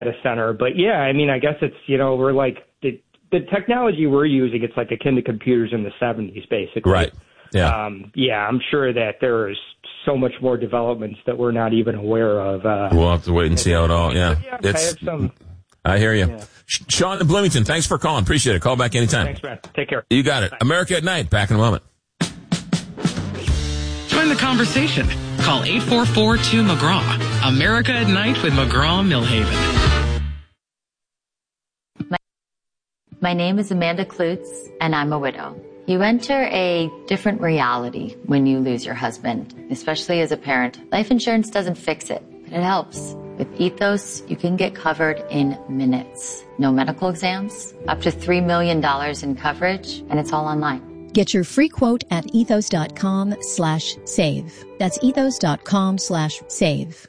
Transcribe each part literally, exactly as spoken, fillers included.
data center. But yeah, I mean, I guess it's, you know, we're like the, the technology we're using, it's like akin to computers in the seventies, basically. Right. Yeah. Um, yeah, I'm sure that there's so much more developments that we're not even aware of. Uh, we'll have to wait and see how it all, yeah. yeah it's, I have some. I hear you. Yeah. Sean in Bloomington, thanks for calling. Appreciate it. Call back anytime. Thanks, man. Take care. You got it. Bye. America at Night. Back in a moment. Join the conversation. Call eight four four two McGraw. America at Night with McGraw Millhaven. My, my name is Amanda Klutz, and I'm a widow. You enter a different reality when you lose your husband, especially as a parent. Life insurance doesn't fix it, but it helps. With Ethos, you can get covered in minutes. No medical exams, up to three million dollars in coverage, and it's all online. Get your free quote at ethos.com slash save. That's ethos.com slash save.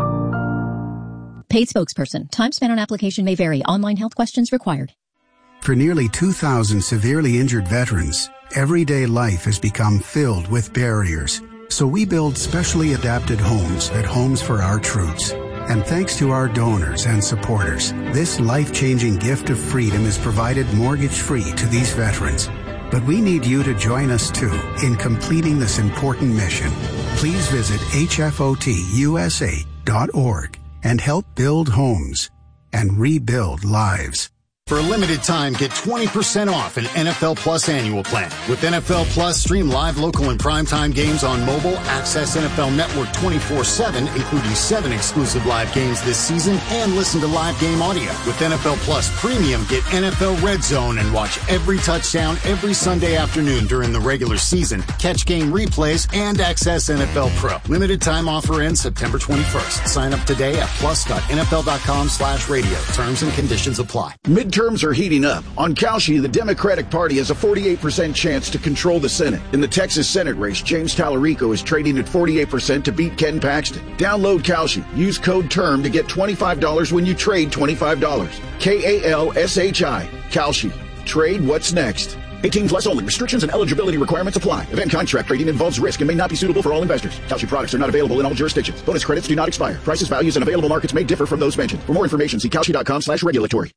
Paid spokesperson. Time spent on application may vary. Online health questions required. For nearly two thousand severely injured veterans, everyday life has become filled with barriers. So we build specially adapted homes at Homes for Our Troops. And thanks to our donors and supporters, this life-changing gift of freedom is provided mortgage-free to these veterans. But we need you to join us, too, in completing this important mission. Please visit H F O T U S A dot org and help build homes and rebuild lives. For a limited time, get twenty percent off an N F L Plus annual plan. With N F L Plus, stream live, local, and primetime games on mobile, access N F L Network twenty-four seven, including seven exclusive live games this season, and listen to live game audio. With N F L Plus Premium, get N F L Red Zone and watch every touchdown every Sunday afternoon during the regular season, catch game replays, and access N F L Pro. Limited time offer ends September twenty-first. Sign up today at plus.nfl.com slash radio. Terms and conditions apply. Midterm Terms are heating up. On Kalshi, the Democratic Party has a forty-eight percent chance to control the Senate. In the Texas Senate race, James Tallarico is trading at forty-eight percent to beat Ken Paxton. Download Kalshi. Use code TERM to get twenty-five dollars when you trade twenty-five dollars. K A L S H I. Kalshi. Trade what's next. eighteen plus only. Restrictions and eligibility requirements apply. Event contract trading involves risk and may not be suitable for all investors. Kalshi products are not available in all jurisdictions. Bonus credits do not expire. Prices, values, and available markets may differ from those mentioned. For more information, see Kalshi.com slash regulatory.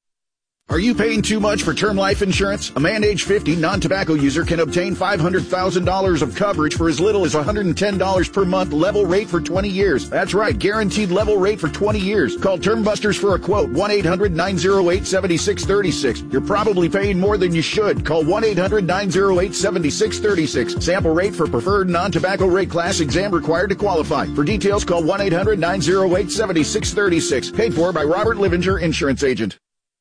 Are you paying too much for term life insurance? A man age fifty, non-tobacco user can obtain five hundred thousand dollars of coverage for as little as one hundred ten dollars per month, level rate for twenty years. That's right, guaranteed level rate for twenty years. Call Term Busters for a quote, one eight hundred nine oh eight seven six three six. You're probably paying more than you should. Call one eight hundred nine oh eight seven six three six. Sample rate for preferred non-tobacco rate class, exam required to qualify. For details, call one eight hundred nine oh eight seven six three six. Paid for by Robert Livinger, Insurance Agent.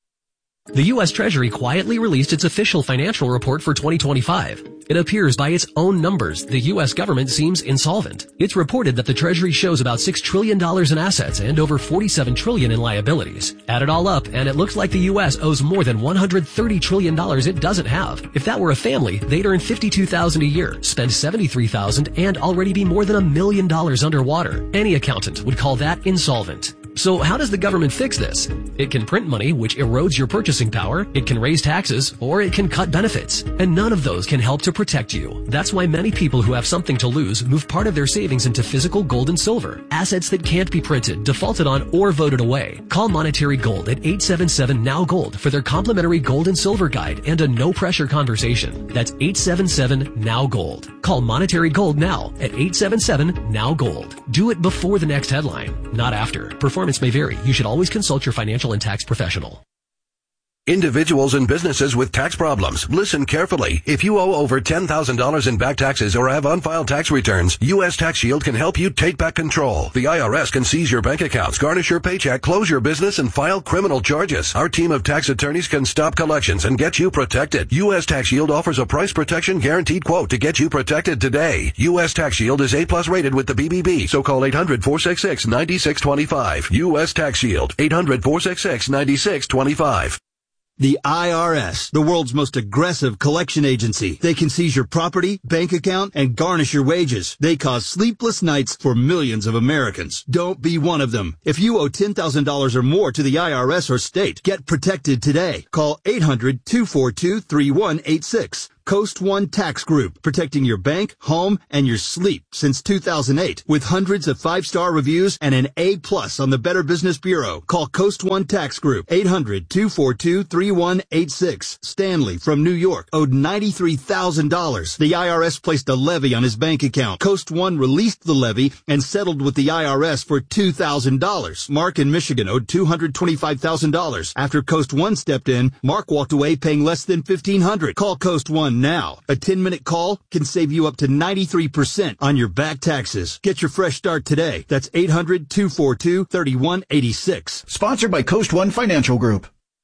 The U S Treasury quietly released its official financial report for twenty twenty-five. It appears by its own numbers the U S government seems insolvent. It's reported that the Treasury shows about six trillion dollars in assets and over forty-seven trillion dollars in liabilities. Add it all up, and it looks like the U S owes more than one hundred thirty trillion dollars it doesn't have. If that were a family, they'd earn fifty-two thousand dollars a year, spend seventy-three thousand dollars, and already be more than a million dollars underwater. Any accountant would call that insolvent. So how does the government fix this? It can print money, which erodes your purchasing power, it can raise taxes, or it can cut benefits. And none of those can help to protect you. That's why many people who have something to lose move part of their savings into physical gold and silver, assets that can't be printed, defaulted on, or voted away. Call Monetary Gold at eight seven seven N O W Gold for their complimentary gold and silver guide and a no-pressure conversation. That's eight seven seven N O W Gold. Call Monetary Gold now at eight seven seven N O W Gold. Do it before the next headline, not after. Performance may vary. You should always consult your financial and tax professional. Individuals and businesses with tax problems, listen carefully. If you owe over ten thousand dollars in back taxes or have unfiled tax returns, U S Tax Shield can help you take back control. The I R S can seize your bank accounts, garnish your paycheck, close your business, and file criminal charges. Our team of tax attorneys can stop collections and get you protected. U S Tax Shield offers a price protection guaranteed quote to get you protected today. U S Tax Shield is A plus rated with the B B B, so call eight hundred four six six nine six two five. U S Tax Shield, eight hundred four six six nine six two five. The I R S, the world's most aggressive collection agency. They can seize your property, bank account, and garnish your wages. They cause sleepless nights for millions of Americans. Don't be one of them. If you owe ten thousand dollars or more to the I R S or state, get protected today. Call eight hundred two four two three one eight six. Coast One Tax Group, protecting your bank, home, and your sleep since two thousand eight. With hundreds of five-star reviews and an A plus on the Better Business Bureau. Call Coast One Tax Group, eight hundred, two four two, three one eight six. Stanley from New York owed ninety-three thousand dollars. The I R S placed a levy on his bank account. Coast One released the levy and settled with the I R S for two thousand dollars. Mark in Michigan owed two hundred twenty-five thousand dollars. After Coast One stepped in, Mark walked away paying less than fifteen hundred dollars. Call Coast One now. A ten-minute call can save you up to ninety-three percent on your back taxes. Get your fresh start today. That's eight hundred, two four two, three one eight six. Sponsored by Coast One Financial Group.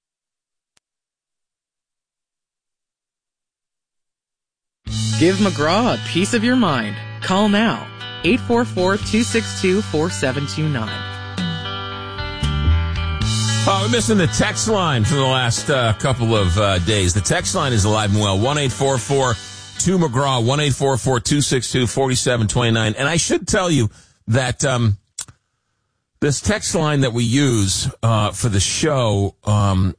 Give McGraw a piece of your mind. Call now. eight four four, two six two, four seven two nine. Oh, we're missing the text line for the last uh, couple of uh, days. The text line is alive and well. one eight four four two McGraw, one eight four four, two six two, four seven two nine. And I should tell you that um, this text line that we use uh, for the show, um,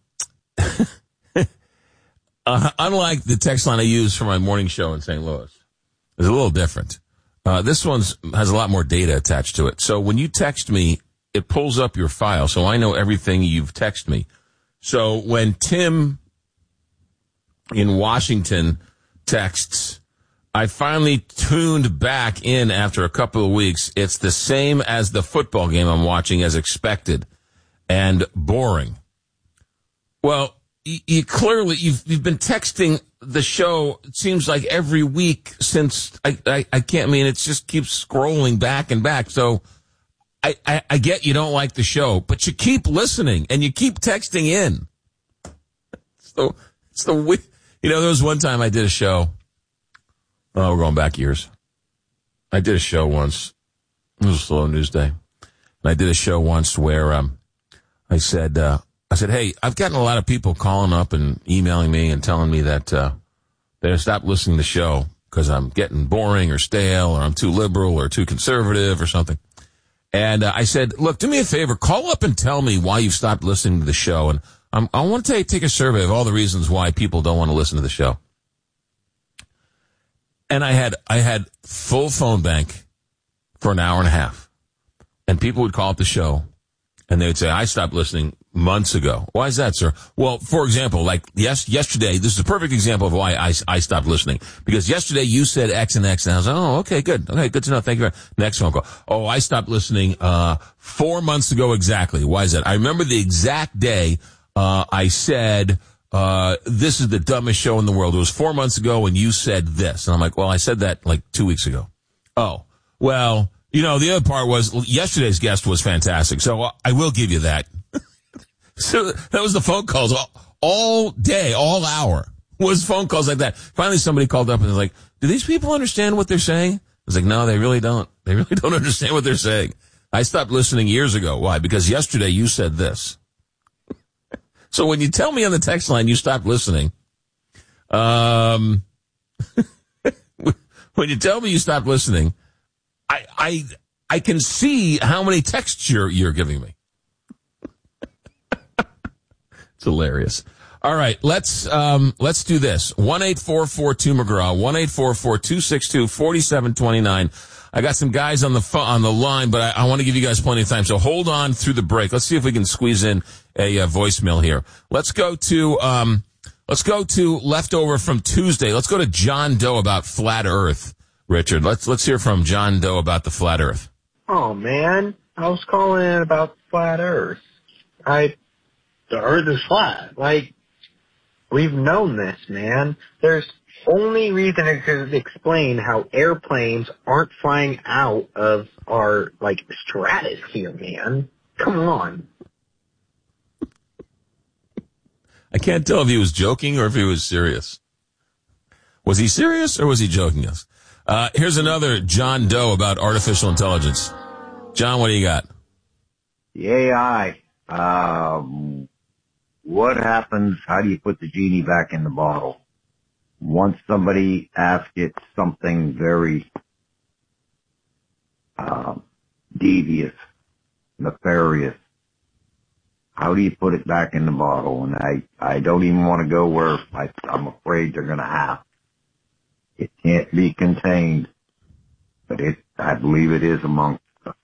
uh, unlike the text line I use for my morning show in Saint Louis, is a little different. Uh, this one has a lot more data attached to it. So when you text me, it pulls up your file, so I know everything you've texted me. So when Tim in Washington texts, I finally tuned back in after a couple of weeks. It's the same as the football game I'm watching, as expected, and boring. Well, you, you clearly, you've, you've been texting the show, it seems like every week since, I, I, I can't, I mean, it just keeps scrolling back and back, so I, I, I get you don't like the show, but you keep listening and you keep texting in. So it's the you know, there was one time I did a show. Oh, we're going back years. I did a show once. It was a slow news day. And I did a show once where um, I said, uh, I said, hey, I've gotten a lot of people calling up and emailing me and telling me that uh, they're stopped listening to the show because I'm getting boring or stale or I'm too liberal or too conservative or something. And uh, I said, look, do me a favor, call up and tell me why you've stopped listening to the show. And I'm, I want to take, take a survey of all the reasons why people don't want to listen to the show. And I had I had full phone bank for an hour and a half. And people would call up the show, and they would say, I stopped listening months ago. Why is that, sir? Well, for example, like yes, yesterday, this is a perfect example of why I, I stopped listening. Because yesterday you said X and X, and I was like, oh, okay, good. Okay, good to know. Thank you. Next phone call. Oh, I stopped listening uh four months ago exactly. Why is that? I remember the exact day uh I said, uh this is the dumbest show in the world. It was four months ago when you said this. And I'm like, well, I said that like two weeks ago. Oh, well, you know, the other part was yesterday's guest was fantastic. So I will give you that. So that was the phone calls all, all day, all hour was phone calls like that. Finally, somebody called up and was like, do these people understand what they're saying? I was like, no, they really don't. They really don't understand what they're saying. I stopped listening years ago. Why? Because yesterday you said this. So when you tell me on the text line you stopped listening, um, when you tell me you stopped listening, I, I, I can see how many texts you're, you're giving me. It's hilarious. All right, let's, um, let's do this. one eight four four two McGraw, one eight four four two six two four seven two nine. I got some guys on the phone, on the line, but I, I want to give you guys plenty of time. So hold on through the break. Let's see if we can squeeze in a, uh voicemail here. Let's go to, um, let's go to leftover from Tuesday. Let's go to John Doe about flat Earth. Richard, let's, let's hear from John Doe about the flat Earth. Oh man, I was calling in about flat Earth. I, the Earth is flat. Like, we've known this, man. There's only reason I could explain how airplanes aren't flying out of our, like, stratosphere, man. Come on. I can't tell if he was joking or if he was serious. Was he serious or was he joking us? Uh, here's another John Doe about artificial intelligence. John, what do you got? The A I. Um, what happens? How do you put the genie back in the bottle? Once somebody asks it something very um, devious, nefarious, how do you put it back in the bottle? And I, I don't even want to go where I, I'm afraid they're going to have. It can't be contained, but it, I believe it is amongst us.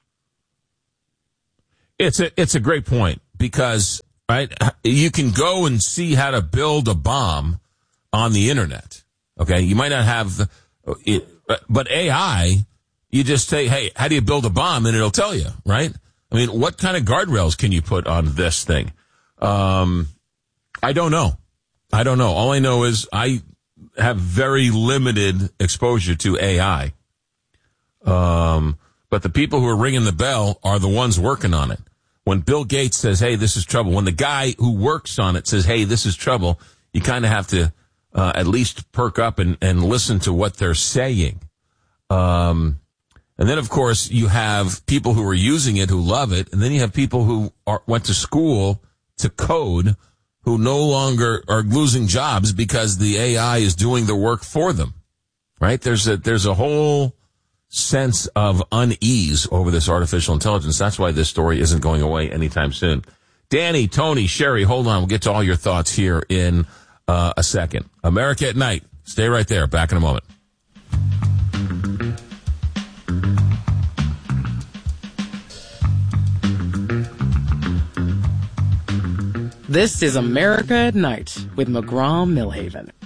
It's a, it's a great point because, right, you can go and see how to build a bomb on the internet. Okay. You might not have the, it, but A I, you just say, hey, how do you build a bomb? And it'll tell you, right? I mean, what kind of guardrails can you put on this thing? Um, I don't know. I don't know. All I know is I have very limited exposure to A I. Um, but the people who are ringing the bell are the ones working on it. When Bill Gates says, hey, this is trouble, when the guy who works on it says, hey, this is trouble, you kind of have to uh, at least perk up and, and listen to what they're saying. Um, and then, of course, you have people who are using it who love it, and then you have people who are, went to school to code who no longer are losing jobs because the A I is doing the work for them, right? There's a, there's a whole sense of unease over this artificial intelligence. That's why this story isn't going away anytime soon. Danny, Tony, Sherry, hold on. We'll get to all your thoughts here in uh, a second. America at Night. Stay right there. Back in a moment. This is America at Night with McGraw Millhaven.